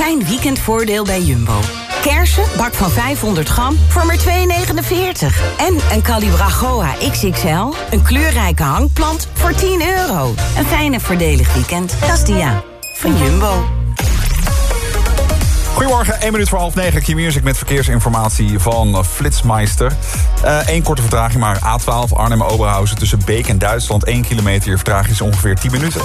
Fijn weekendvoordeel bij Jumbo. Kersen, bak van 500 gram voor maar €2,49. En een Calibra Goa XXL, een kleurrijke hangplant voor €10. Een fijn en voordelig weekend. Dat is Dia van Jumbo. Goedemorgen, 1 minuut voor 8:30. Q-Music met verkeersinformatie van Flitsmeister. Eén korte vertraging, maar A12 Arnhem-Oberhausen tussen Beek en Duitsland. 1 kilometer, je vertraging is ongeveer 10 minuten.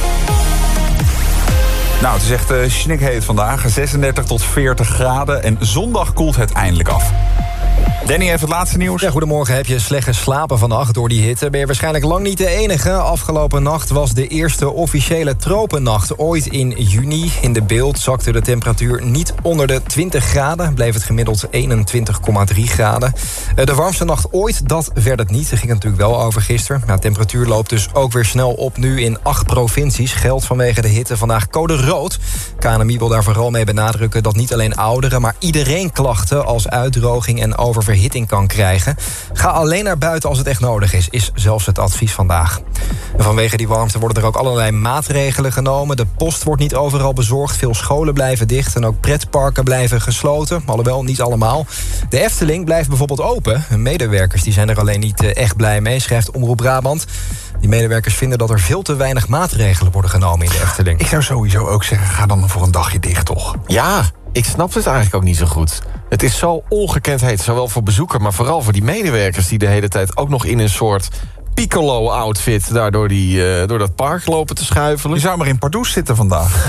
Nou, het is echt snikheet vandaag. 36 tot 40 graden en zondag koelt het eindelijk af. Danny heeft het laatste nieuws. Ja, goedemorgen. Heb je slecht geslapen vannacht door die hitte? Ben je waarschijnlijk lang niet de enige. Afgelopen nacht was de eerste officiële tropennacht ooit in juni. In de beeld zakte de temperatuur niet onder de 20 graden. Bleef het gemiddeld 21,3 graden. De warmste nacht ooit, dat werd het niet. Dat ging natuurlijk wel over gisteren. De temperatuur loopt dus ook weer snel op nu in 8 provincies. Geldt vanwege de hitte vandaag code rood. KNMI wil daar vooral mee benadrukken dat niet alleen ouderen, maar iedereen klachten als uitdroging en oververhitting kan krijgen. Ga alleen naar buiten als het echt nodig is zelfs het advies vandaag. En vanwege die warmte worden er ook allerlei maatregelen genomen. De post wordt niet overal bezorgd. Veel scholen blijven dicht en ook pretparken blijven gesloten. Alhoewel, niet allemaal. De Efteling blijft bijvoorbeeld open. Medewerkers die zijn er alleen niet echt blij mee, schrijft Omroep Brabant. Die medewerkers vinden dat er veel te weinig maatregelen worden genomen in de Efteling. Ik zou sowieso ook zeggen, ga dan voor een dagje dicht, toch? Ja, ik snap het eigenlijk ook niet zo goed. Het is zo ongekend heet, zowel voor bezoeker, maar vooral voor die medewerkers die de hele tijd ook nog in een soort piccolo-outfit daar door dat park lopen te schuifelen. Je zou maar in Pardoes zitten vandaag.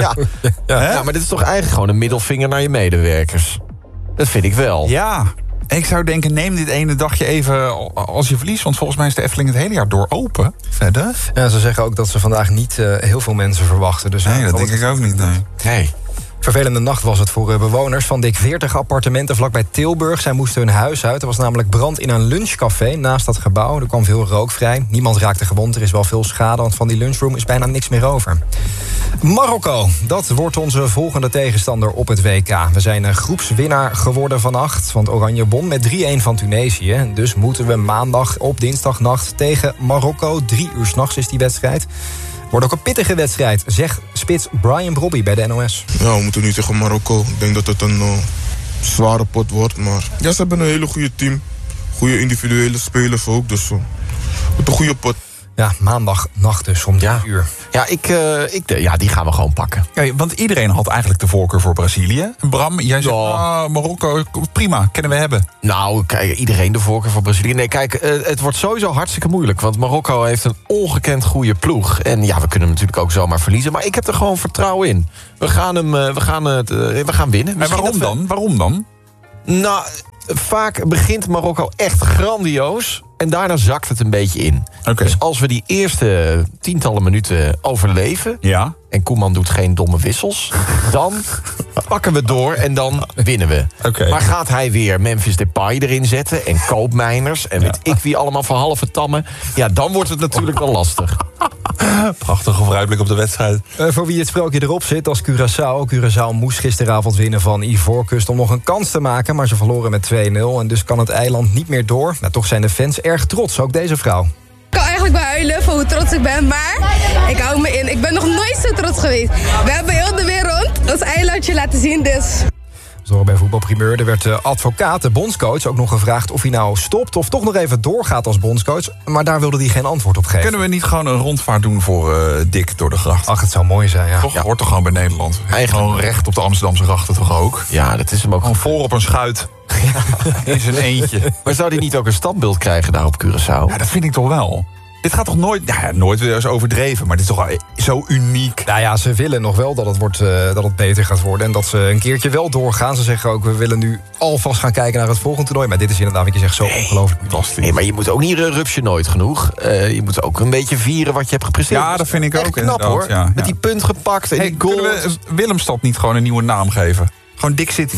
Ja, maar dit is toch eigenlijk gewoon een middelvinger naar je medewerkers. Dat vind ik wel. Ja, ik zou denken, neem dit ene dagje even als je verliest, want volgens mij is de Efteling het hele jaar door open. Verder? Ja, ze zeggen ook dat ze vandaag niet heel veel mensen verwachten. Dus nee, dat denk ik ook niet, nee. Vervelende nacht was het voor bewoners van dik 40 appartementen vlakbij Tilburg. Zij moesten hun huis uit. Er was namelijk brand in een lunchcafé naast dat gebouw. Er kwam veel rook vrij. Niemand raakte gewond. Er is wel veel schade, want van die lunchroom is bijna niks meer over. Marokko, dat wordt onze volgende tegenstander op het WK. We zijn groepswinnaar geworden vannacht, want Oranje won met 3-1 van Tunesië. Dus moeten we maandag op dinsdagnacht tegen Marokko. 3 uur 's nachts is die wedstrijd. Wordt ook een pittige wedstrijd, zegt spits Brian Brobby bij de NOS. Ja, we moeten nu tegen Marokko. Ik denk dat het een zware pot wordt, maar ja, ze hebben een hele goede team. Goede individuele spelers ook, dus het een goede pot. Ja, maandagnacht dus om 3 uur. Ja, die gaan we gewoon pakken. Ja, want iedereen had eigenlijk de voorkeur voor Brazilië. Bram, jij zegt, Marokko, prima, kunnen we hebben. Nou, kijk, iedereen de voorkeur voor Brazilië. Nee, kijk, het wordt sowieso hartstikke moeilijk. Want Marokko heeft een ongekend goede ploeg. En ja, we kunnen hem natuurlijk ook zomaar verliezen. Maar ik heb er gewoon vertrouwen in. We gaan winnen. En waarom dan? Nou, vaak begint Marokko echt grandioos. En daarna zakt het een beetje in. Okay. Dus als we die eerste tientallen minuten overleven... Ja. En Koeman doet geen domme wissels... dan pakken we door en dan winnen we. Okay. Maar gaat hij weer Memphis Depay erin zetten... en koopmijners en weet ik wie allemaal voor halve tammen... ja, dan wordt het natuurlijk wel lastig. Prachtige vooruitblik op de wedstrijd. Voor wie het sprookje erop zit als Curaçao. Curaçao moest gisteravond winnen van Ivoorkust om nog een kans te maken... maar ze verloren met 2-0 en dus kan het eiland niet meer door. Nou, toch zijn de fans erg trots, ook deze vrouw. Ik kan eigenlijk wel huilen voor hoe trots ik ben, maar ik hou me in. Ik ben nog nooit zo trots geweest. We hebben heel de wereld ons eilandje laten zien, dus... Zo bij Voetbalprimeur, er werd de advocaat, de bondscoach, ook nog gevraagd of hij nou stopt of toch nog even doorgaat als bondscoach. Maar daar wilde hij geen antwoord op geven. Kunnen we niet gewoon een rondvaart doen voor Dick door de gracht? Ach, het zou mooi zijn, ja. Toch? Hoort toch gewoon bij Nederland? Eigenlijk gewoon recht op de Amsterdamse grachten toch ook? Ja, dat is hem ook. Gewoon voor op een schuit. In zijn eentje. Maar zou hij niet ook een standbeeld krijgen daar op Curaçao? Ja, dat vind ik toch wel. Dit gaat toch nooit... Ja, nooit weer eens overdreven, maar dit is toch wel zo uniek. Nou ja, ze willen nog wel dat het beter gaat worden... en dat ze een keertje wel doorgaan. Ze zeggen ook, we willen nu alvast gaan kijken naar het volgende toernooi. Maar dit is inderdaad, wat je zegt, zo ongelooflijk fantastisch. Nee, maar je moet ook niet rupsje nooit genoeg. Je moet ook een beetje vieren wat je hebt gepresteerd. Ja, dat vind ik ook. Knap hoor, ja, met die punt gepakt en die goal. Kunnen we Willemstad niet gewoon een nieuwe naam geven? Gewoon Dick City.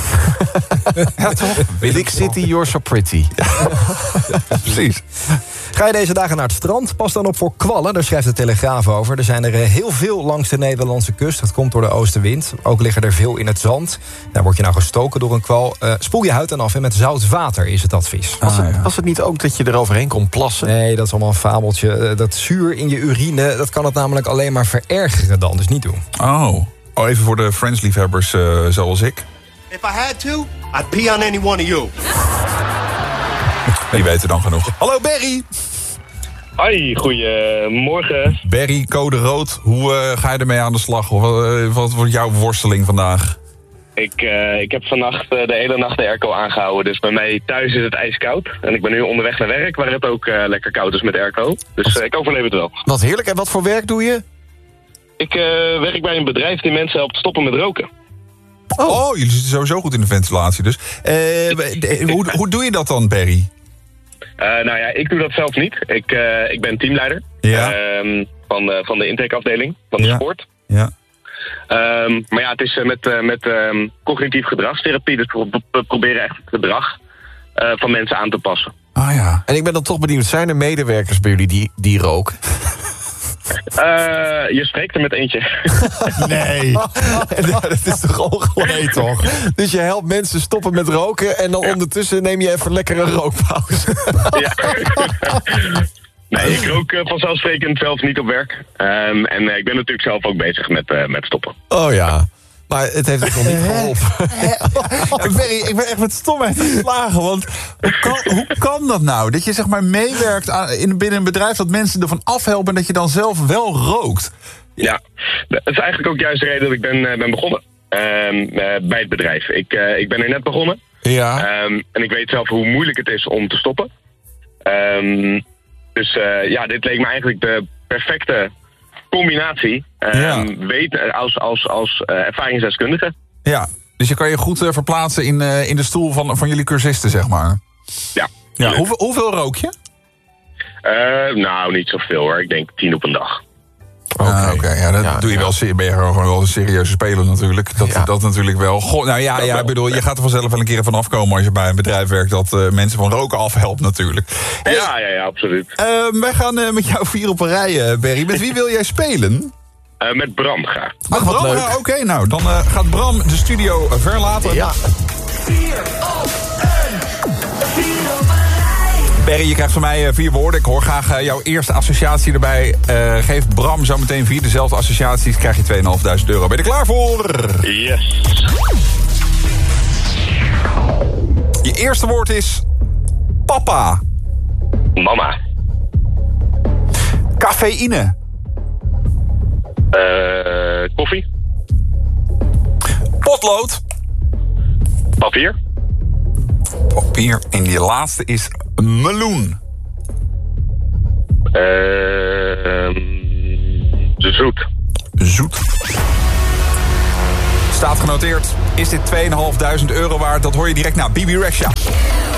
Ja, toch? Dick City, you're so pretty. Precies. Ga je deze dagen naar het strand? Pas dan op voor kwallen, daar schrijft de Telegraaf over. Er zijn er heel veel langs de Nederlandse kust. Dat komt door de oostenwind. Ook liggen er veel in het zand. Daar word je nou gestoken door een kwal. Spoel je huid dan af en met zout water is het advies. Was het niet ook dat je eroverheen kon plassen? Nee, dat is allemaal een fabeltje. Dat zuur in je urine, dat kan het namelijk alleen maar verergeren dan. Dus niet doen. Oh. Oh, even voor de Friends-liefhebbers zoals ik. If I had to, I'd pee on any one of you. Die weten dan genoeg. Hallo Barry! Hoi, goedemorgen. Barry, code rood. Hoe ga je ermee aan de slag? Wat wordt jouw worsteling vandaag? Ik heb vannacht de hele nacht de airco aangehouden. Dus bij mij thuis is het ijskoud. En ik ben nu onderweg naar werk, waar het ook lekker koud is met airco. Dus ik overleef het wel. Wat heerlijk. En wat voor werk doe je? Ik werk bij een bedrijf die mensen helpt stoppen met roken. Oh, jullie zitten sowieso goed in de ventilatie dus. Hoe doe je dat dan, Barry? Nou ja, ik doe dat zelf niet. Ik ben teamleider van de intakeafdeling van de sport. Ja. Maar ja, het is met cognitief gedragstherapie. Dus we proberen echt het gedrag van mensen aan te passen. Ah ja. En ik ben dan toch benieuwd, zijn er medewerkers bij jullie die roken? Je spreekt er met eentje. Nee. Dat is toch ongelooflijk, toch? Dus je helpt mensen stoppen met roken en dan ondertussen neem je even lekker een rookpauze. Ja. Nee, ik rook vanzelfsprekend zelf niet op werk. En ik ben natuurlijk zelf ook bezig met stoppen. Oh ja. Maar het heeft het nog niet geholpen. Barry, ik ben echt met stomheid geslagen. Want hoe kan dat nou? Dat je zeg maar meewerkt binnen een bedrijf dat mensen ervan afhelpen en dat je dan zelf wel rookt. Ja, dat is eigenlijk ook juist de reden dat ik ben begonnen. Bij het bedrijf. Ik ben er net begonnen. Ja. En ik weet zelf hoe moeilijk het is om te stoppen. Dus dit leek me eigenlijk de perfecte combinatie. Weten als ervaringsdeskundige. Ja, dus je kan je goed verplaatsen in de stoel van jullie cursisten, zeg maar. Ja. Hoeveel rook je? Nou, niet zoveel hoor. Ik denk 10 op een dag. Oké. Ja, dat doe je wel. Ben je gewoon wel een serieuze speler natuurlijk. Dat natuurlijk wel. Goh, ik bedoel, je gaat er vanzelf wel een keer van afkomen als je bij een bedrijf werkt dat mensen van roken afhelpt natuurlijk. Hey, ja, absoluut. Wij gaan met jou 4 op een rij, Barry. Met wie wil jij spelen? Met Bram graag. Met Bram? Oké, nou, dan gaat Bram de studio verlaten. Ja. 4 op 1. Barry, je krijgt van mij 4 woorden. Ik hoor graag jouw eerste associatie erbij. Geef Bram zo meteen 4 dezelfde associaties. Krijg je €2.500. Ben je er klaar voor? Yes. Je eerste woord is papa. Mama. Cafeïne. Koffie. Potlood. Papier. Papier. En die laatste is meloen. Zoet. Zoet. Staat genoteerd. Is dit €2.500 waard? Dat hoor je direct na Bibi Rexha.